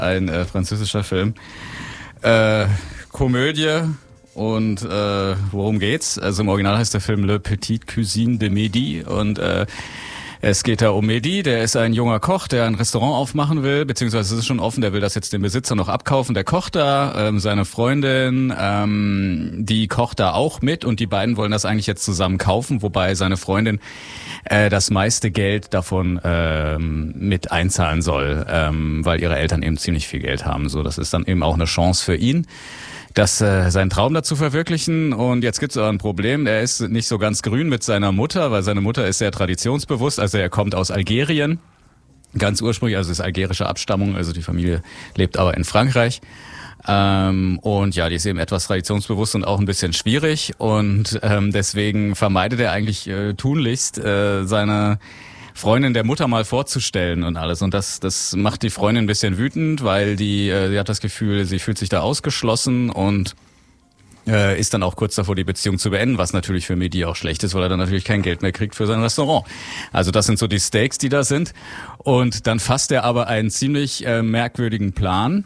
ein französischer Film. Komödie und worum geht's? Also im Original heißt der Film Le Petite Cuisine de Midi und es geht da um Mehdi, der ist ein junger Koch, der ein Restaurant aufmachen will, beziehungsweise es ist schon offen, der will das jetzt dem Besitzer noch abkaufen. Der kocht da, seine Freundin, die kocht da auch mit und die beiden wollen das eigentlich jetzt zusammen kaufen, wobei seine Freundin das meiste Geld davon mit einzahlen soll, weil ihre Eltern eben ziemlich viel Geld haben. So, das ist dann eben auch eine Chance für ihn, seinen Traum dazu verwirklichen. Und jetzt gibt es aber ein Problem, er ist nicht so ganz grün mit seiner Mutter, weil seine Mutter ist sehr traditionsbewusst, also er kommt aus Algerien, ganz ursprünglich, also ist algerische Abstammung, also die Familie lebt aber in Frankreich. Und ja, die ist eben etwas traditionsbewusst und auch ein bisschen schwierig und deswegen vermeidet er eigentlich tunlichst seine Freundin der Mutter mal vorzustellen und alles. Und das macht die Freundin ein bisschen wütend, weil sie hat das Gefühl, sie fühlt sich da ausgeschlossen und ist dann auch kurz davor, die Beziehung zu beenden, was natürlich für Mehdi auch schlecht ist, weil er dann natürlich kein Geld mehr kriegt für sein Restaurant. Also das sind so die Stakes, die da sind. Und dann fasst er aber einen ziemlich merkwürdigen Plan.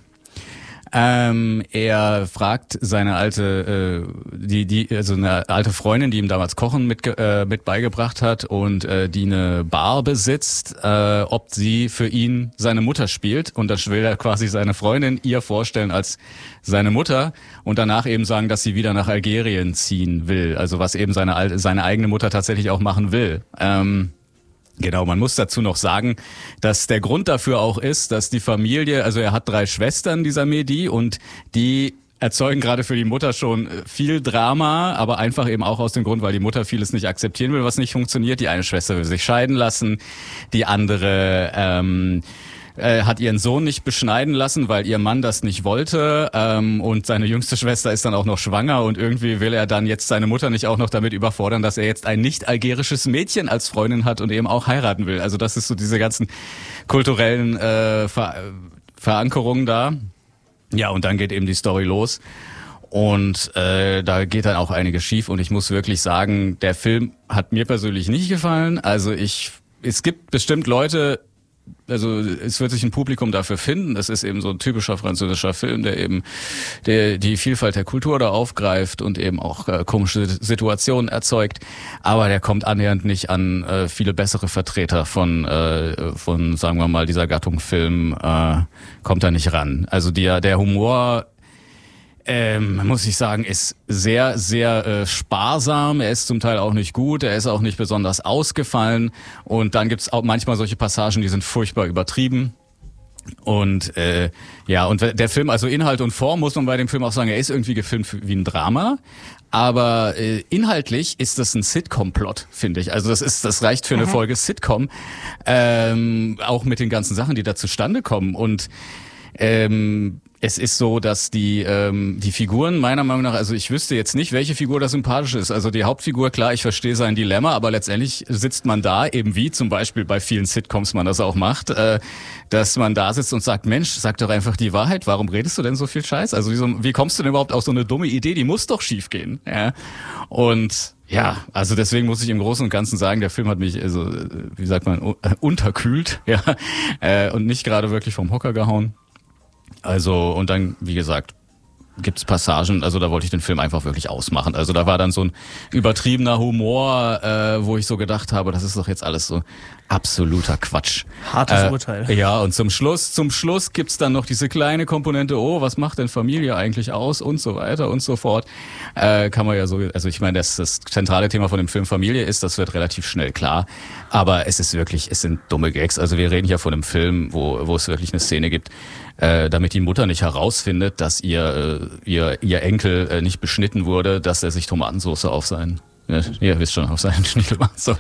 Er fragt seine alte, eine alte Freundin, die ihm damals Kochen mit beigebracht hat und die eine Bar besitzt, ob sie für ihn seine Mutter spielt. Und dann will er quasi seine Freundin ihr vorstellen als seine Mutter und danach eben sagen, dass sie wieder nach Algerien ziehen will. Also was eben seine eigene Mutter tatsächlich auch machen will. Genau, man muss dazu noch sagen, dass der Grund dafür auch ist, dass die Familie, also er hat 3 Schwestern, dieser Mehdi, und die erzeugen gerade für die Mutter schon viel Drama, aber einfach eben auch aus dem Grund, weil die Mutter vieles nicht akzeptieren will, was nicht funktioniert. Die eine Schwester will sich scheiden lassen, die andere hat ihren Sohn nicht beschneiden lassen, weil ihr Mann das nicht wollte, und seine jüngste Schwester ist dann auch noch schwanger und irgendwie will er dann jetzt seine Mutter nicht auch noch damit überfordern, dass er jetzt ein nicht-algerisches Mädchen als Freundin hat und eben auch heiraten will. Also das ist so diese ganzen kulturellen Verankerungen da. Ja, und dann geht eben die Story los. Und da geht dann auch einiges schief und ich muss wirklich sagen, der Film hat mir persönlich nicht gefallen. Also es gibt bestimmt Leute, also es wird sich ein Publikum dafür finden. Das ist eben so ein typischer französischer Film, der eben die Vielfalt der Kultur da aufgreift und eben auch komische Situationen erzeugt. Aber der kommt annähernd nicht an viele bessere Vertreter von sagen wir mal dieser Gattung Film, kommt da nicht ran. Also der Humor, muss ich sagen, ist sehr, sehr sparsam. Er ist zum Teil auch nicht gut. Er ist auch nicht besonders ausgefallen. Und dann gibt's auch manchmal solche Passagen, die sind furchtbar übertrieben. Und und der Film, also Inhalt und Form, muss man bei dem Film auch sagen, er ist irgendwie gefilmt wie ein Drama. Aber inhaltlich ist das ein Sitcom-Plot, finde ich. Also das reicht für eine Folge Sitcom. Auch mit den ganzen Sachen, die da zustande kommen. Und es ist so, dass die Figuren meiner Meinung nach, also ich wüsste jetzt nicht, welche Figur da sympathisch ist. Also die Hauptfigur, klar, ich verstehe sein Dilemma, aber letztendlich sitzt man da, eben wie zum Beispiel bei vielen Sitcoms man das auch macht, dass man da sitzt und sagt, Mensch, sag doch einfach die Wahrheit, warum redest du denn so viel Scheiß? Also wie kommst du denn überhaupt auf so eine dumme Idee, die muss doch schief gehen. Ja? Und ja, also deswegen muss ich im Großen und Ganzen sagen, der Film hat mich, also wie sagt man, unterkühlt, ja, und nicht gerade wirklich vom Hocker gehauen. Also, und dann, wie gesagt, gibt's Passagen, also da wollte ich den Film einfach wirklich ausmachen. Also da war dann so ein übertriebener Humor, wo ich so gedacht habe, das ist doch jetzt alles so absoluter Quatsch. Hartes Urteil. Ja, und zum Schluss gibt's dann noch diese kleine Komponente, oh, was macht denn Familie eigentlich aus und so weiter und so fort. Kann man ja so, also ich meine, das zentrale Thema von dem Film Familie ist, das wird relativ schnell klar, aber es sind dumme Gags. Also wir reden hier von einem Film, wo es wirklich eine Szene gibt, damit die Mutter nicht herausfindet, dass ihr Enkel nicht beschnitten wurde, dass er sich Tomatensauce auf seinen, ihr wisst schon, auf seinen Schniedel macht. So.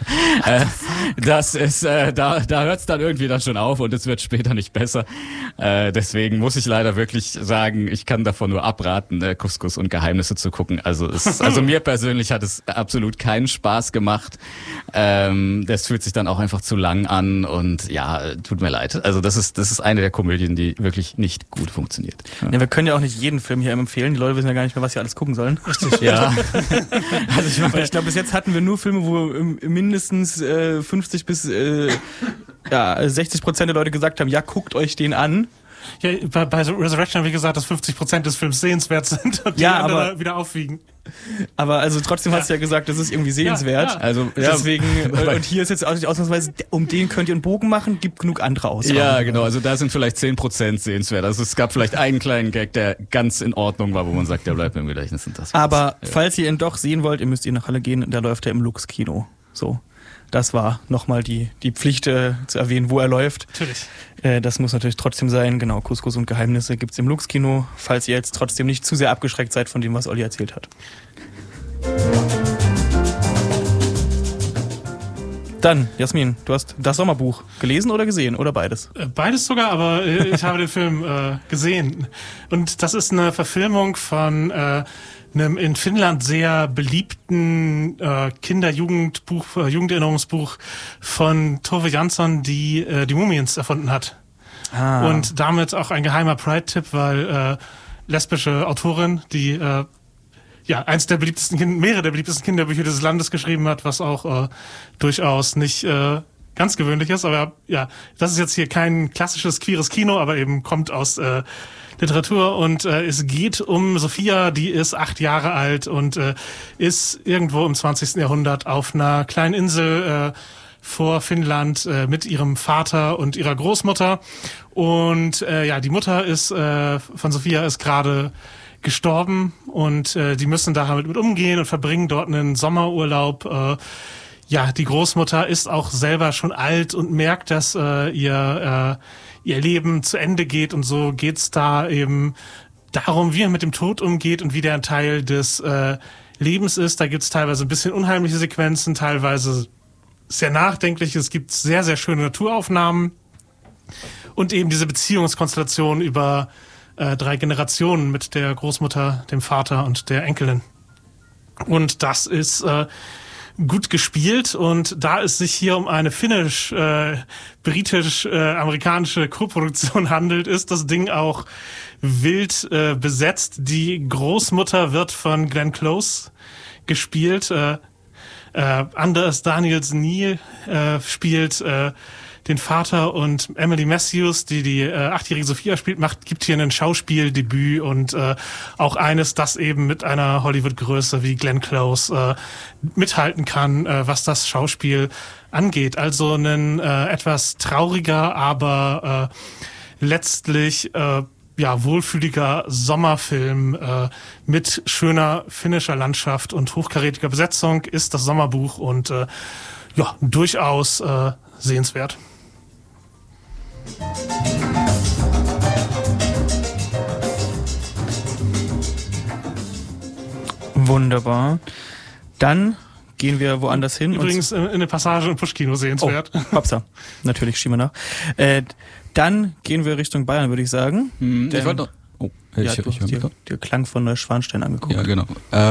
Das ist, da hört's dann irgendwie dann schon auf und es wird später nicht besser. Deswegen muss ich leider wirklich sagen, ich kann davon nur abraten, Couscous und Geheimnisse zu gucken. Also mir persönlich hat es absolut keinen Spaß gemacht. Das fühlt sich dann auch einfach zu lang an und ja, tut mir leid. Also das ist eine der Komödien, die wirklich nicht gut funktioniert. Ja, wir können ja auch nicht jeden Film hier empfehlen. Die Leute wissen ja gar nicht mehr, was sie alles gucken sollen. Richtig. Ja. Also ich glaube, bis jetzt hatten wir nur Filme, wo mindestens 50 bis 60% der Leute gesagt haben, ja, guckt euch den an. Ja, bei Resurrection habe ich gesagt, dass 50% des Films sehenswert sind und die andere wieder aufwiegen. Aber also trotzdem hast du ja gesagt, das ist irgendwie sehenswert. Ja. Also deswegen, und hier ist jetzt auch nicht ausnahmsweise, um den könnt ihr einen Bogen machen, gibt genug andere Auswahl. Ja, genau, also da sind vielleicht 10% sehenswert. Also es gab vielleicht einen kleinen Gag, der ganz in Ordnung war, wo man sagt, der bleibt mir im Gedächtnis. Und das aber falls ihr ihn doch sehen wollt, ihr müsst nach Halle gehen, da läuft er im Lux-Kino. So. Das war nochmal die Pflicht zu erwähnen, wo er läuft. Natürlich. Das muss natürlich trotzdem sein. Genau, Couscous und Geheimnisse gibt's im Lux-Kino, falls ihr jetzt trotzdem nicht zu sehr abgeschreckt seid von dem, was Olli erzählt hat. Dann, Jasmin, du hast das Sommerbuch gelesen oder gesehen oder beides? Beides sogar, aber ich habe den Film gesehen. Und das ist eine Verfilmung von einem in Finnland sehr beliebten Kinder-Jugendbuch, Jugenderinnerungsbuch von Tove Jansson, die Mumiens erfunden hat. Und damit auch ein geheimer Pride-Tipp, weil lesbische Autorin, die eins der beliebtesten mehrere der beliebtesten Kinderbücher dieses Landes geschrieben hat, was auch durchaus nicht ganz gewöhnlich ist. Aber ja, das ist jetzt hier kein klassisches queeres Kino, aber eben kommt aus Literatur und es geht um Sophia, die ist 8 Jahre alt und ist irgendwo im 20. Jahrhundert auf einer kleinen Insel vor Finnland mit ihrem Vater und ihrer Großmutter. Und die Mutter ist von Sophia ist gerade gestorben und die müssen damit mit umgehen und verbringen dort einen Sommerurlaub. Die Großmutter ist auch selber schon alt und merkt, dass ihr Leben zu Ende geht und so geht's da eben darum, wie er mit dem Tod umgeht und wie der ein Teil des Lebens ist. Da gibt's teilweise ein bisschen unheimliche Sequenzen, teilweise sehr nachdenklich. Es gibt sehr, sehr schöne Naturaufnahmen und eben diese Beziehungskonstellation über 3 Generationen mit der Großmutter, dem Vater und der Enkelin. Und das ist gut gespielt und da es sich hier um eine finnisch-britisch-amerikanische Koproduktion handelt, ist das Ding auch wild besetzt. Die Großmutter wird von Glenn Close gespielt. Anders Daniels Neal spielt den Vater und Emily Matthews, die 8-jährige Sophia spielt, gibt hier ein Schauspieldebüt und auch eines, das eben mit einer Hollywood-Größe wie Glenn Close mithalten kann, was das Schauspiel angeht. Also ein etwas trauriger, aber letztlich wohlfühliger Sommerfilm mit schöner finnischer Landschaft und hochkarätiger Besetzung ist das Sommerbuch und durchaus sehenswert. Wunderbar. Dann gehen wir woanders hin. Übrigens in eine Passage im Pushkino sehenswert. Oh, Hopsa. Natürlich, schieben wir nach. Dann gehen wir Richtung Bayern, würde ich sagen. Ich wollte noch... Oh, du hast dir Klang von Neuschwanstein angeguckt. Ja, genau.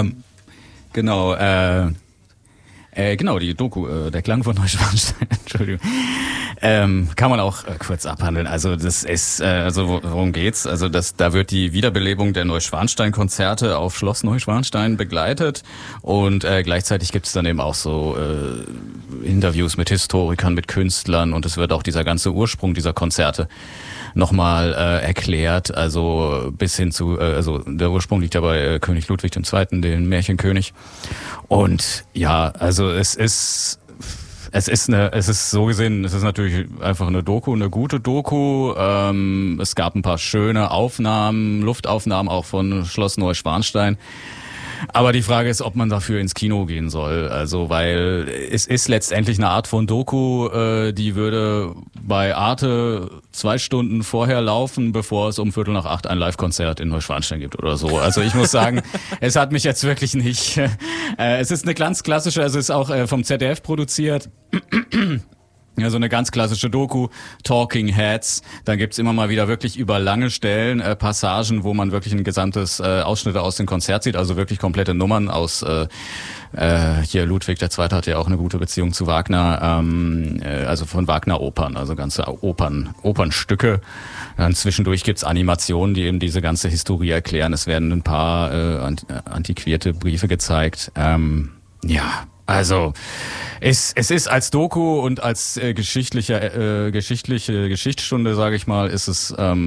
Genau, die Doku, der Klang von Neuschwanstein, Entschuldigung. Kann man auch kurz abhandeln. Also das ist, worum geht's? Also da wird die Wiederbelebung der Neuschwanstein-Konzerte auf Schloss Neuschwanstein begleitet und gleichzeitig gibt's dann eben auch so Interviews mit Historikern, mit Künstlern und es wird auch dieser ganze Ursprung dieser Konzerte nochmal erklärt, also bis hin zu, also der Ursprung liegt ja bei König Ludwig II., den Märchenkönig. Und ja, also es ist so gesehen, es ist natürlich einfach eine Doku, eine gute Doku. Es gab ein paar schöne Aufnahmen, Luftaufnahmen auch von Schloss Neuschwanstein. Aber die Frage ist, ob man dafür ins Kino gehen soll. Also, weil es ist letztendlich eine Art von Doku, die würde bei Arte 2 Stunden vorher laufen, bevor es um 7:45 ein Live-Konzert in Neuschwanstein gibt oder so. Also ich muss sagen, es hat mich jetzt wirklich nicht... es ist eine ganz klassische, also es ist auch vom ZDF produziert. Ja, so eine ganz klassische Doku, Talking Heads. Dann gibt's immer mal wieder wirklich über lange Stellen Passagen, wo man wirklich ein gesamtes Ausschnitte aus dem Konzert sieht, also wirklich komplette Nummern aus hier Ludwig II. Hat ja auch eine gute Beziehung zu Wagner, also von Wagner-Opern, also ganze Opernstücke. Dann zwischendurch gibt's Animationen, die eben diese ganze Historie erklären. Es werden ein paar antiquierte Briefe gezeigt. Also es ist als Doku und als geschichtliche Geschichtsstunde, sage ich mal, ist es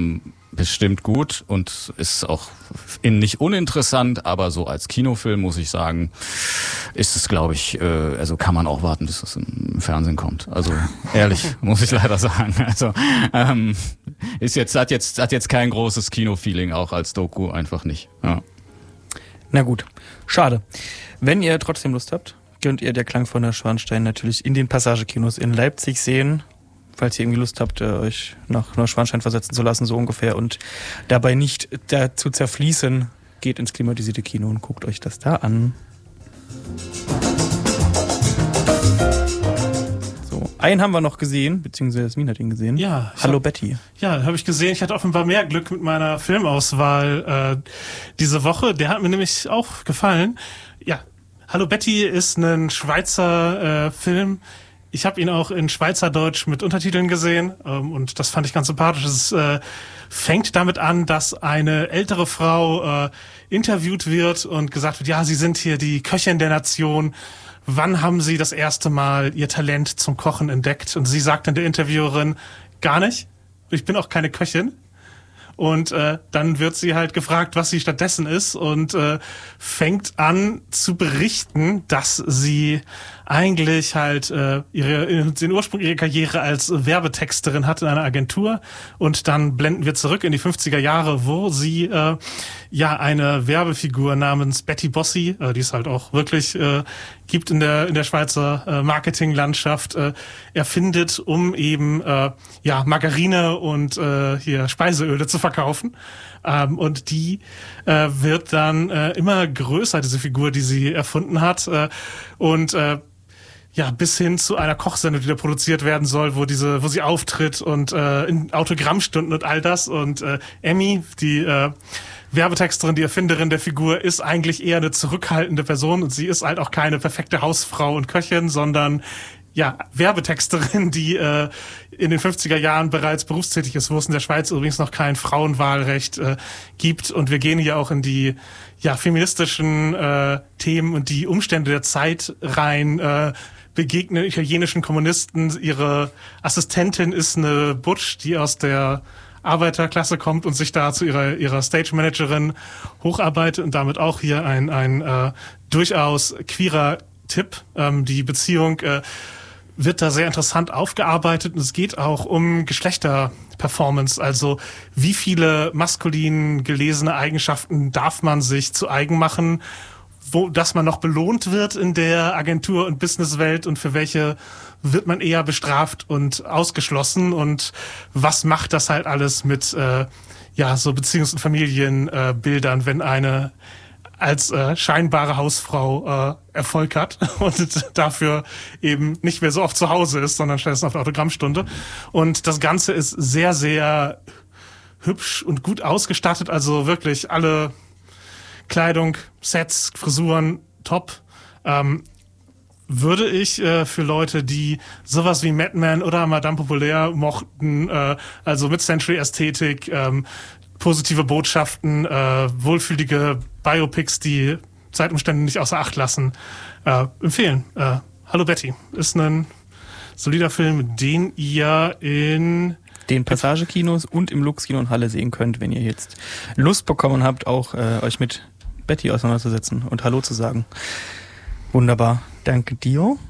bestimmt gut und ist auch nicht uninteressant, aber so als Kinofilm muss ich sagen, ist es, glaube ich, also kann man auch warten, bis es im Fernsehen kommt. Also ehrlich, muss ich leider sagen. Also hat jetzt kein großes Kinofeeling, auch als Doku einfach nicht. Ja. Na gut, schade. Wenn ihr trotzdem Lust habt, könnt ihr Der Klang von Neuschwanstein natürlich in den Passagekinos in Leipzig sehen, falls ihr irgendwie Lust habt, euch nach Neuschwanstein versetzen zu lassen, so ungefähr, und dabei nicht dazu zerfließen, geht ins klimatisierte Kino und guckt euch das da an. So, einen haben wir noch gesehen, beziehungsweise Jasmin hat ihn gesehen. Ja. Hallo Betty. Ja, habe ich gesehen. Ich hatte offenbar mehr Glück mit meiner Filmauswahl diese Woche. Der hat mir nämlich auch gefallen. Ja, Hallo Betty ist ein Schweizer Film. Ich habe ihn auch in Schweizerdeutsch mit Untertiteln gesehen und das fand ich ganz sympathisch. Es fängt damit an, dass eine ältere Frau interviewt wird und gesagt wird, ja, Sie sind hier die Köchin der Nation. Wann haben Sie das erste Mal Ihr Talent zum Kochen entdeckt? Und sie sagt dann der Interviewerin, gar nicht. Ich bin auch keine Köchin. Und dann wird sie halt gefragt, was sie stattdessen ist und fängt an zu berichten, dass sie eigentlich halt den Ursprung ihrer Karriere als Werbetexterin hat in einer Agentur. Und dann blenden wir zurück in die 50er Jahre, wo sie eine Werbefigur namens Betty Bossi, die es halt auch wirklich gibt in der Schweizer Marketinglandschaft, erfindet, um eben Margarine und hier Speiseöle zu verkaufen. Und die wird dann immer größer, diese Figur, die sie erfunden hat. Bis hin zu einer Kochsendung, die da produziert werden soll, wo sie auftritt und in Autogrammstunden und all das. Und Emmy, die Werbetexterin, die Erfinderin der Figur, ist eigentlich eher eine zurückhaltende Person und sie ist halt auch keine perfekte Hausfrau und Köchin, sondern Werbetexterin, die in den 50er Jahren bereits berufstätig ist, wo es in der Schweiz übrigens noch kein Frauenwahlrecht gibt. Und wir gehen hier auch in die feministischen Themen und die Umstände der Zeit rein, begegnen italienischen Kommunisten. Ihre Assistentin ist eine Butch, die aus der Arbeiterklasse kommt und sich da zu ihrer Stage-Managerin hocharbeitet und damit auch hier ein durchaus queerer Tipp. Die Beziehung wird da sehr interessant aufgearbeitet und es geht auch um Geschlechterperformance, also wie viele maskulin gelesene Eigenschaften darf man sich zu eigen machen, dass man noch belohnt wird in der Agentur- und Businesswelt und für welche wird man eher bestraft und ausgeschlossen und was macht das halt alles mit so Beziehungs- und Familienbildern, wenn eine als scheinbare Hausfrau Erfolg hat und dafür eben nicht mehr so oft zu Hause ist, sondern stattdessen auf der Autogrammstunde. Und das Ganze ist sehr, sehr hübsch und gut ausgestattet, also wirklich alle Kleidung, Sets, Frisuren, top. Würde ich für Leute, die sowas wie Mad Men oder Madame Populaire mochten, also mit Century-Ästhetik, positive Botschaften, wohlfühlige Biopics, die Zeitumstände nicht außer Acht lassen, empfehlen. Hallo Betty ist ein solider Film, den ihr in den Passagekinos und im Lux-Kino in Halle sehen könnt, wenn ihr jetzt Lust bekommen habt, auch euch mit Betty auseinanderzusetzen und Hallo zu sagen. Wunderbar. Danke dir.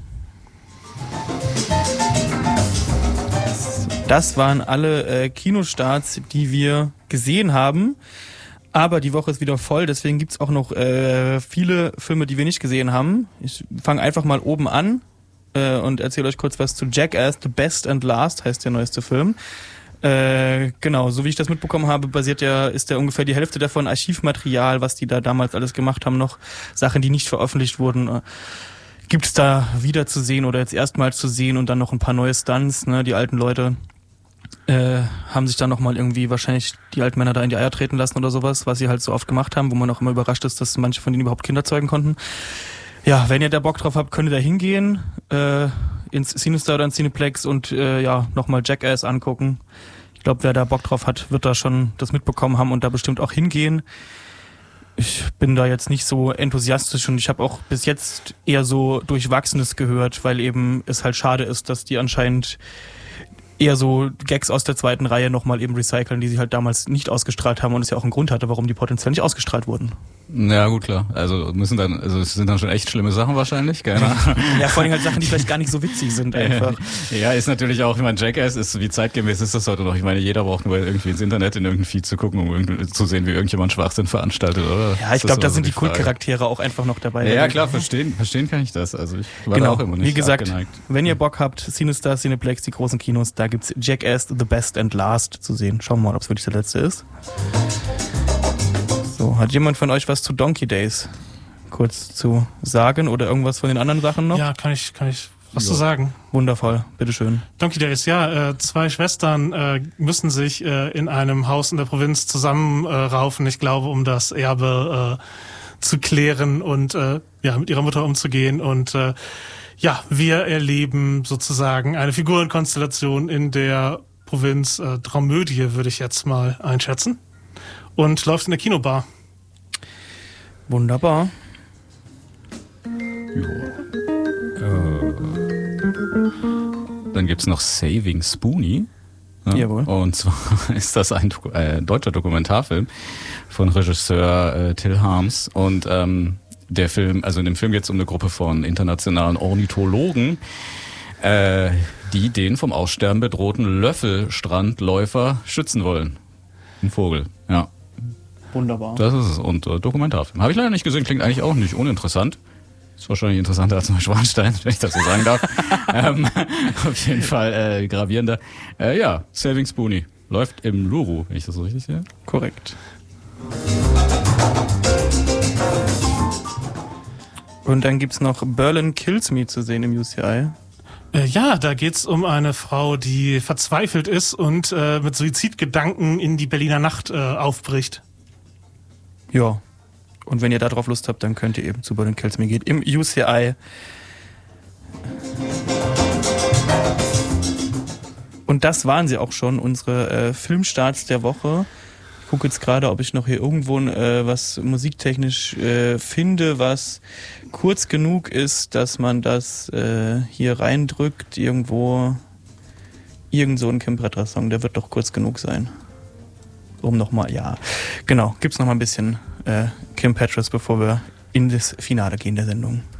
Das waren alle Kinostarts, die wir gesehen haben. Aber die Woche ist wieder voll, deswegen gibt's auch noch viele Filme, die wir nicht gesehen haben. Ich fange einfach mal oben an und erzähle euch kurz was zu Jackass, The Best and Last heißt der neueste Film. Genau, so wie ich das mitbekommen habe, ist der ungefähr die Hälfte davon Archivmaterial, was die da damals alles gemacht haben, noch Sachen, die nicht veröffentlicht wurden, gibt's da wieder zu sehen oder jetzt erstmals zu sehen und dann noch ein paar neue Stunts, ne, die alten Leute haben sich dann nochmal irgendwie wahrscheinlich die alten Männer da in die Eier treten lassen oder sowas, was sie halt so oft gemacht haben, wo man auch immer überrascht ist, dass manche von denen überhaupt Kinder zeugen konnten. Ja, wenn ihr da Bock drauf habt, könnt ihr da hingehen, ins Cinestar oder ins Cineplex und nochmal Jackass angucken. Ich glaube, wer da Bock drauf hat, wird da schon das mitbekommen haben und da bestimmt auch hingehen. Ich bin da jetzt nicht so enthusiastisch und ich habe auch bis jetzt eher so Durchwachsenes gehört, weil eben es halt schade ist, dass die anscheinend eher so Gags aus der zweiten Reihe nochmal eben recyceln, die sie halt damals nicht ausgestrahlt haben und es ja auch einen Grund hatte, warum die potenziell nicht ausgestrahlt wurden. Ja, gut, klar. Also es sind dann schon echt schlimme Sachen wahrscheinlich, keine Ahnung. Ja, vor allem halt Sachen, die vielleicht gar nicht so witzig sind einfach. Ja, ist natürlich auch, ich meine, Jackass ist, wie zeitgemäß ist das heute noch? Ich meine, jeder braucht nur irgendwie ins Internet in irgendein Feed zu gucken, um zu sehen, wie irgendjemand Schwachsinn veranstaltet, oder? Ja, ich glaube, da sind die Kultcharaktere auch einfach noch dabei. Ja, klar, verstehen kann ich das. Also ich war genau, da auch immer nicht wie gesagt, abgeneigt. wenn ihr Bock habt, CineStar, Cineplex, die großen Kinos, da gibt's Jackass The Best and Last zu sehen. Schauen wir mal, ob es wirklich der letzte ist. So, hat jemand von euch was zu Donkey Days kurz zu sagen oder irgendwas von den anderen Sachen noch? Ja, kann ich was zu sagen. Wundervoll, bitteschön. Donkey Days, ja, zwei Schwestern müssen sich in einem Haus in der Provinz zusammenraufen, ich glaube, um das Erbe zu klären und mit ihrer Mutter umzugehen. Und wir erleben sozusagen eine Figurenkonstellation in der Provinz, Dramödie würde ich jetzt mal einschätzen. Und läuft in der Kinobar. Wunderbar. Dann gibt's noch Saving Spoony. Ja, jawohl. Und zwar ist das ein deutscher Dokumentarfilm von Regisseur Till Harms. Und der Film, also in dem Film geht es um eine Gruppe von internationalen Ornithologen, die den vom Aussterben bedrohten Löffelstrandläufer schützen wollen. Ein Vogel, ja. Wunderbar. Das ist es. Und Dokumentarfilm. Habe ich leider nicht gesehen, klingt eigentlich auch nicht uninteressant. Ist wahrscheinlich interessanter als Neuschwanstein, wenn ich das so sagen darf. Auf jeden Fall gravierender. Saving Spoony. Läuft im Luru, wenn ich das so richtig sehe. Korrekt. Und dann gibt's noch Berlin Kills Me zu sehen im UCI. Da geht's um eine Frau, die verzweifelt ist und mit Suizidgedanken in die Berliner Nacht aufbricht. Ja. Und wenn ihr da drauf Lust habt, dann könnt ihr eben zu Berlin Kills Me gehen. Im UCI. Und das waren sie auch schon, unsere Filmstarts der Woche. Ich gucke jetzt gerade, ob ich noch hier irgendwo was musiktechnisch finde, was kurz genug ist, dass man das hier reindrückt. Irgend so ein Kim Petras-Song, der wird doch kurz genug sein. Gibt's noch mal ein bisschen Kim Petras, bevor wir in das Finale gehen der Sendung.